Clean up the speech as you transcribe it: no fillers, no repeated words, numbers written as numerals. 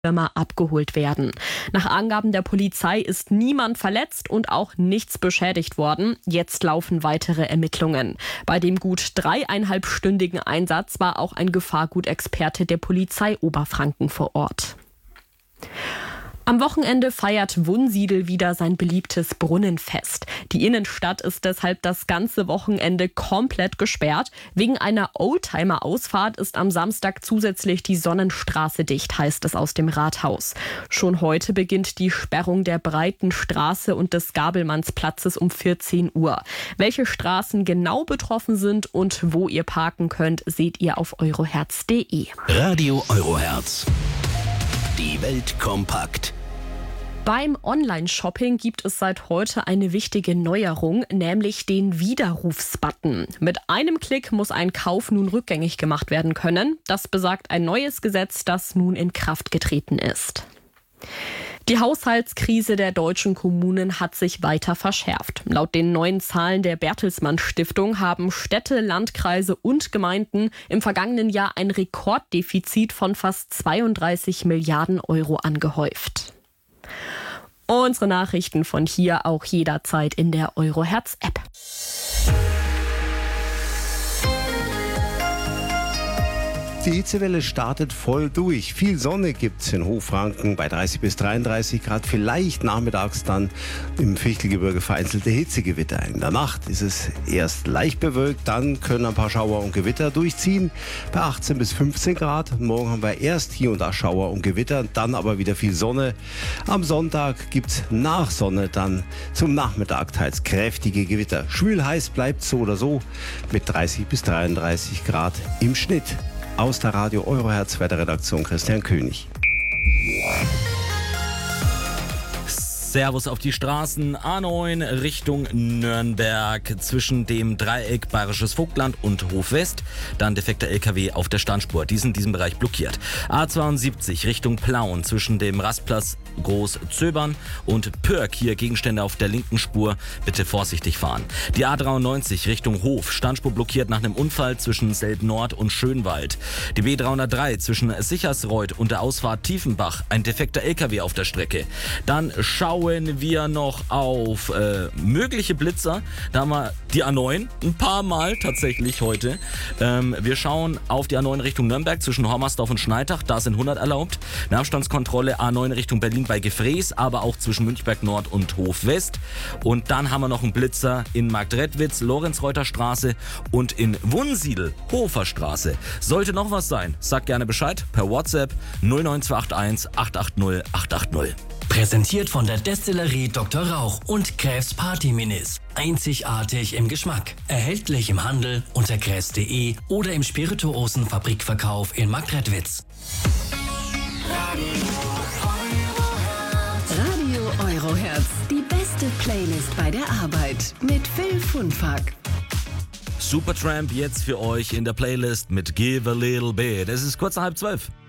Firma abgeholt werden. Nach Angaben der Polizei ist niemand verletzt und auch nichts beschädigt worden. Jetzt laufen weitere Ermittlungen. Bei dem gut 3,5-stündigen Einsatz war auch ein Gefahrgutexperte der Polizei Oberfranken vor Ort. Am Wochenende feiert Wunsiedel wieder sein beliebtes Brunnenfest. Die Innenstadt ist deshalb das ganze Wochenende komplett gesperrt. Wegen einer Oldtimer-Ausfahrt ist am Samstag zusätzlich die Sonnenstraße dicht, heißt es aus dem Rathaus. Schon heute beginnt die Sperrung der breiten Straße und des Gabelmannsplatzes um 14 Uhr. Welche Straßen genau betroffen sind und wo ihr parken könnt, seht ihr auf euroherz.de. Radio Euroherz. Die Welt kompakt. Beim Online-Shopping gibt es seit heute eine wichtige Neuerung, nämlich den Widerrufsbutton. Mit einem Klick muss ein Kauf nun rückgängig gemacht werden können. Das besagt ein neues Gesetz, das nun in Kraft getreten ist. Die Haushaltskrise der deutschen Kommunen hat sich weiter verschärft. Laut den neuen Zahlen der Bertelsmann Stiftung haben Städte, Landkreise und Gemeinden im vergangenen Jahr ein Rekorddefizit von fast 32 Milliarden Euro angehäuft. Unsere Nachrichten von hier auch jederzeit in der Euroherz-App. Die Hitzewelle startet voll durch. Viel Sonne gibt's in Hochfranken bei 30 bis 33 Grad. Vielleicht nachmittags dann im Fichtelgebirge vereinzelte Hitzegewitter. In der Nacht ist es erst leicht bewölkt, dann können ein paar Schauer und Gewitter durchziehen bei 18 bis 15 Grad. Morgen haben wir erst hier und da Schauer und Gewitter, dann aber wieder viel Sonne. Am Sonntag gibt's nach Sonne dann zum Nachmittag teils kräftige Gewitter. Schwül heiß bleibt so oder so mit 30 bis 33 Grad im Schnitt. Aus der Radio Euroherz Wetterredaktion Christian König. Servus auf die Straßen. A9 Richtung Nürnberg zwischen dem Dreieck Bayerisches Vogtland und Hofwest. Dann defekter LKW auf der Standspur. Die sind in diesem Bereich blockiert. A72 Richtung Plauen zwischen dem Rastplatz Großzöbern und Pörk. Hier Gegenstände auf der linken Spur. Bitte vorsichtig fahren. Die A93 Richtung Hof. Standspur blockiert nach einem Unfall zwischen Selb Nord und Schönwald. Die B303 zwischen Sichersreuth und der Ausfahrt Tiefenbach. Ein defekter LKW auf der Strecke. Dann schauen wir noch auf mögliche Blitzer. Da haben wir die A9 ein paar Mal tatsächlich heute. Wir schauen auf die A9 Richtung Nürnberg zwischen Hormersdorf und Schneitach. Da sind 100 erlaubt. Eine Abstandskontrolle A9 Richtung Berlin bei Gefrees, aber auch zwischen Münchberg Nord und Hofwest. Und dann haben wir noch einen Blitzer in Marktredwitz, Lorenzreuter Straße und in Wunsiedel, Hofer Straße. Sollte noch was sein, sagt gerne Bescheid per WhatsApp 09281 880 880. Präsentiert von der Destillerie Dr. Rauch und Kräfs Party Minis. Einzigartig im Geschmack. Erhältlich im Handel unter kräfs.de oder im Spirituosenfabrikverkauf in Marktredwitz. Radio Euroherz. Die beste Playlist bei der Arbeit. Mit Phil Funfack. Supertramp jetzt für euch in der Playlist mit Give a Little Bit. Es ist kurz nach 11:30.